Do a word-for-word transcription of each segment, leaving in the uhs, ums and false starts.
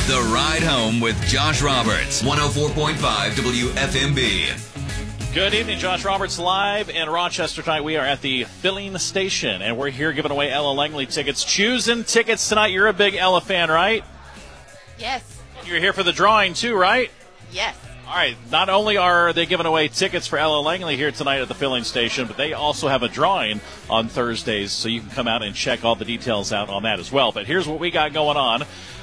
The Ride Home with Josh Roberts, one oh four point five W F M B. Good evening, Josh Roberts live in Rochester tonight. We are at the filling station, and we're here giving away Ella Langley tickets. Choosing tickets tonight. You're a big Ella fan, right? Yes. You're here for the drawing, too, right? Yes. All right. Not only are they giving away tickets for Ella Langley here tonight at the filling station, but they also have a drawing on Thursdays, so you can come out and check all the details out on that as well. But here's what we got going on.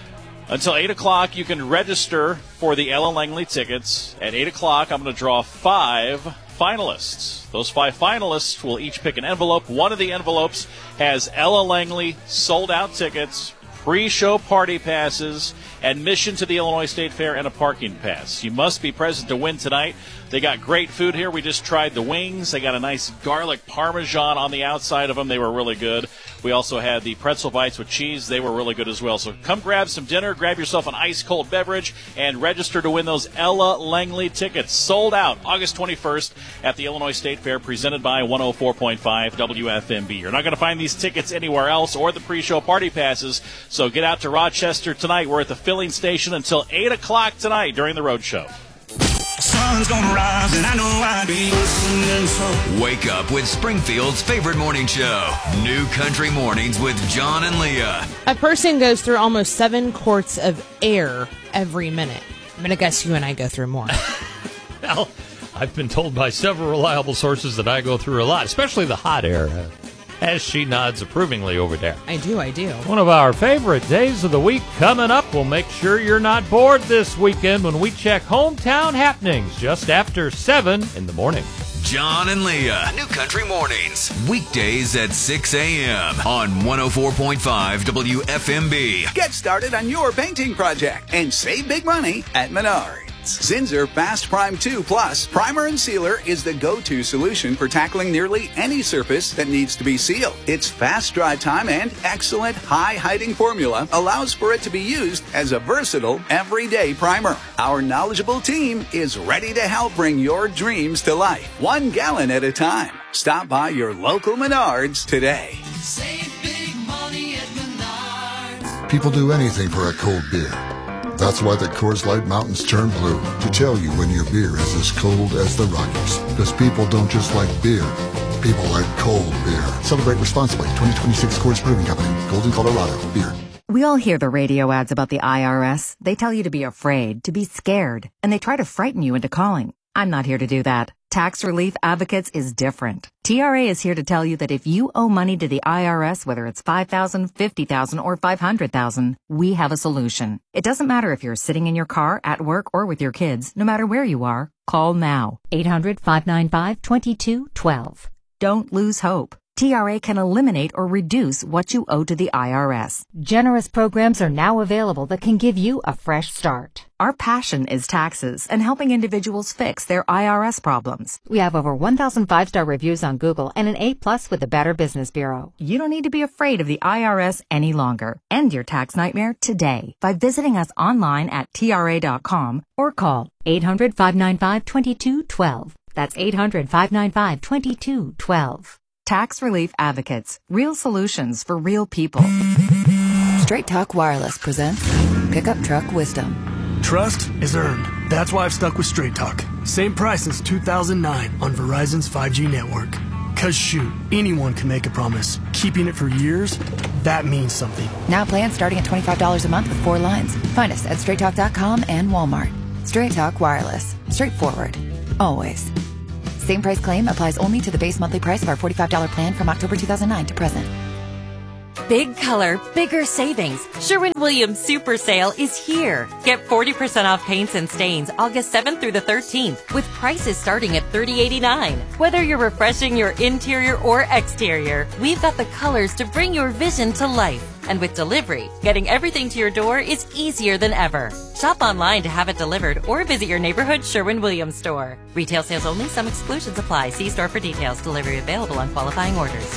Until eight o'clock, you can register for the Ella Langley tickets. At eight o'clock, I'm going to draw five finalists. Those five finalists will each pick an envelope. One of the envelopes has Ella Langley sold-out tickets, pre-show party passes, admission to the Illinois State Fair, and a parking pass. You must be present to win tonight. They got great food here. We just tried the wings. They got a nice garlic parmesan on the outside of them. They were really good. We also had the pretzel bites with cheese. They were really good as well. So come grab some dinner, grab yourself an ice-cold beverage, and register to win those Ella Langley tickets. Sold out August twenty-first at the Illinois State Fair, presented by one oh four point five W F M B. You're not going to find these tickets anywhere else or the pre-show party passes, so get out to Rochester tonight. We're at the filling station until eight o'clock tonight during the road show. Sun's gonna rise and I know I'll be listening, so Wake up with Springfield's favorite morning show, New Country Mornings with John and Leah. A person goes through almost seven quarts of air every minute. I'm going to guess you and I go through more. Well, I've been told by several reliable sources that I go through a lot, especially the hot air, uh, as she nods approvingly over there. I do, I do. One of our favorite days of the week coming up. We'll make sure you're not bored this weekend when we check hometown happenings just after seven in the morning. John and Leah, New Country Mornings, weekdays at six a.m. on one oh four point five W F M B. Get started on your painting project and save big money at Menards. Zinsser Fast Prime two Plus Primer and Sealer is the go-to solution for tackling nearly any surface that needs to be sealed. Its fast dry time and excellent high-hiding formula allows for it to be used as a versatile, everyday primer. Our knowledgeable team is ready to help bring your dreams to life, one gallon at a time. Stop by your local Menards today. save big money at Menards. People do anything for a cold beer. That's why the Coors Light Mountains turn blue, to tell you when your beer is as cold as the Rockies. Because people don't just like beer, people like cold beer. Celebrate responsibly. twenty twenty-six Coors Brewing Company, Golden, Colorado. Beer. We all hear the radio ads about the I R S. They tell you to be afraid, to be scared, and they try to frighten you into calling. I'm not here to do that. Tax Relief Advocates is different. T R A is here to tell you that if you owe money to the I R S, whether it's five thousand dollars, fifty thousand dollars, or five hundred thousand dollars, we have a solution. It doesn't matter if you're sitting in your car, at work, or with your kids. No matter where you are, call now. eight hundred, five nine five, two two one two. Don't lose hope. T R A can eliminate or reduce what you owe to the I R S. Generous programs are now available that can give you a fresh start. Our passion is taxes and helping individuals fix their I R S problems. We have over one thousand five-star reviews on Google and an A plus with the Better Business Bureau. You don't need to be afraid of the I R S any longer. End your tax nightmare today by visiting us online at T R A dot com or call eight hundred, five nine five, two two one two. That's eight hundred, five nine five, two two one two. Tax Relief Advocates. Real solutions for real people. Straight Talk Wireless presents Pickup Truck Wisdom. Trust is earned. That's why I've stuck with Straight Talk. Same price since two thousand nine on Verizon's five G network. Cause shoot, anyone can make a promise. Keeping it for years, that means something. Now plans starting at twenty-five dollars a month with four lines. Find us at straight talk dot com and Walmart. Straight Talk Wireless. Straightforward. Always. Same price claim applies only to the base monthly price of our forty-five dollars plan from October two thousand nine to present. Big color, bigger savings. Sherwin-Williams Super Sale is here. Get forty percent off paints and stains August seventh through the thirteenth with prices starting at thirty eighty-nine. Whether you're refreshing your interior or exterior, we've got the colors to bring your vision to life. And with delivery, getting everything to your door is easier than ever. Shop online to have it delivered or visit your neighborhood Sherwin-Williams store. Retail sales only. Some exclusions apply. See store for details. Delivery available on qualifying orders.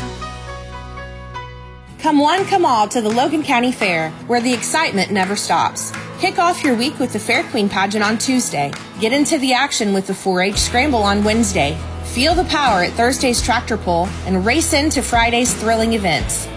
Come one, come all to the Logan County Fair, where the excitement never stops. Kick off your week with the Fair Queen pageant on Tuesday. Get into the action with the four H Scramble on Wednesday. Feel the power at Thursday's tractor pull and race into Friday's thrilling events.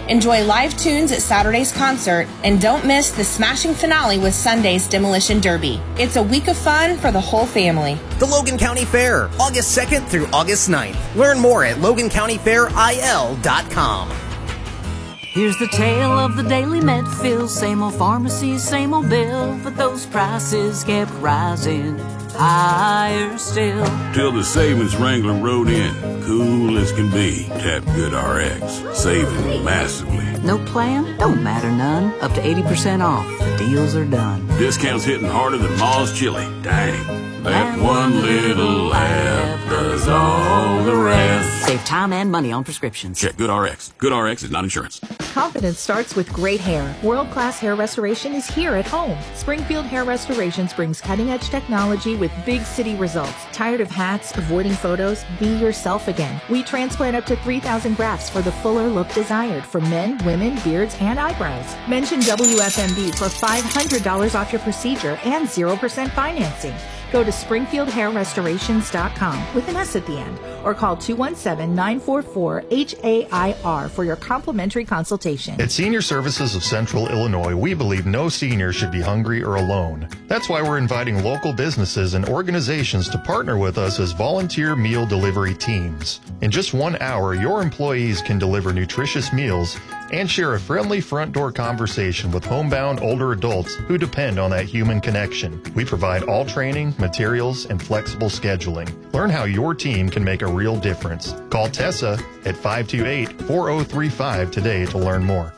Enjoy live tunes at Saturday's concert, and don't miss the smashing finale with Sunday's Demolition Derby. It's a week of fun for the whole family. The Logan County Fair, August second through August ninth. Learn more at logan county fair I L dot com. Here's the tale of the daily Medfield. Same old pharmacy, same old bill, but those prices kept rising higher still. Till the savings wrangler rode in, cool as can be. Tap Good R X, saving massively. No plan? Don't matter none. Up to eighty percent off. The deals are done. Discounts hitting harder than Ma's chili. Dang. That one little app does all the rest. Save time and money on prescriptions. Check Good R X. Good R X is not insurance. Confidence starts with great hair. World-class hair restoration is here at home. Springfield Hair Restorations brings cutting-edge technology with big city results. Tired of hats, avoiding photos? Be yourself again. We transplant up to three thousand grafts for the fuller look desired for men, women, beards, and eyebrows. Mention W F M B for five hundred dollars off your procedure and zero percent financing. Go to springfield hair restorations dot com with an S at the end, or call two one seven, nine four four, H A I R for your complimentary consultation. At Senior Services of Central Illinois, we believe no senior should be hungry or alone. That's why we're inviting local businesses and organizations to partner with us as volunteer meal delivery teams. In just one hour, your employees can deliver nutritious meals and share a friendly front door conversation with homebound older adults who depend on that human connection. We provide all training, materials, and flexible scheduling. Learn how your team can make a real difference. Call Tessa at five two eight, four zero three five today to learn more.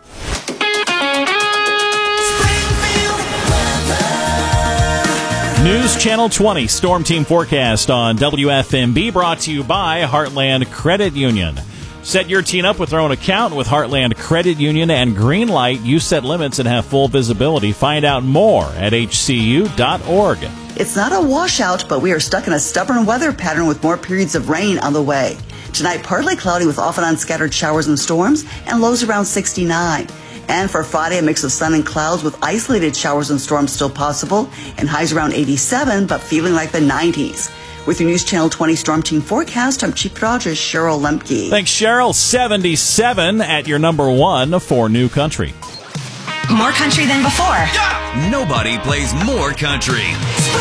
News Channel twenty Storm Team Forecast on W F M B, brought to you by Heartland Credit Union. Set your teen up with their own account with Heartland Credit Union and Greenlight. You set limits and have full visibility. Find out more at H C U dot org. It's not a washout, but we are stuck in a stubborn weather pattern with more periods of rain on the way. Tonight, partly cloudy with off and on scattered showers and storms, and lows around sixty-nine. And for Friday, a mix of sun and clouds with isolated showers and storms still possible, and highs around eighty-seven, but feeling like the nineties. With your News Channel twenty Storm Team Forecast, I'm Chief Meteorologist Cheryl Lemke. Thanks, Cheryl. seventy-seven at your number one for New Country. More country than before. Nobody plays more country.